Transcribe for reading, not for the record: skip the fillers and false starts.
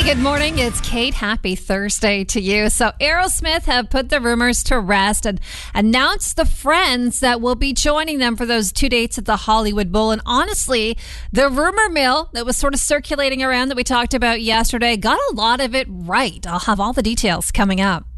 Hey, good morning. It's Kate. Happy Thursday to you. So Aerosmith have put the rumors to rest and announced the friends that will be joining them for those 2 dates at the Hollywood Bowl. And honestly, the rumor mill that was sort of circulating around that we talked about yesterday got a lot of it right. I'll have all the details coming up.